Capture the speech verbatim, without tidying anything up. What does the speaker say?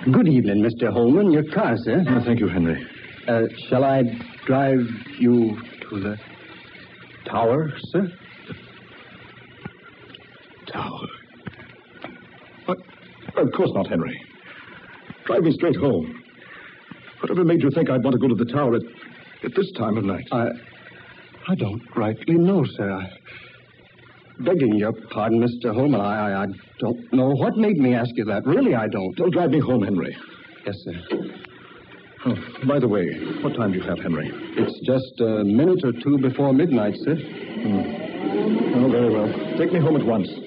Good evening, Mister Holman. Your car, sir. Oh, thank you, Henry. Uh, shall I drive you to the tower, sir? Tower? What? Of course not, Henry. Drive me straight home. Whatever made you think I'd want to go to the tower at, at this time of night? I... I don't rightly know, sir. I... Begging your pardon, Mister Holman, I, I, I don't know what made me ask you that. Really, I don't. Don't drive me home, Henry. Yes, sir. Oh, by the way, what time do you have, Henry? It's just a minute or two before midnight, sir. Hmm. Oh, very well. Take me home at once.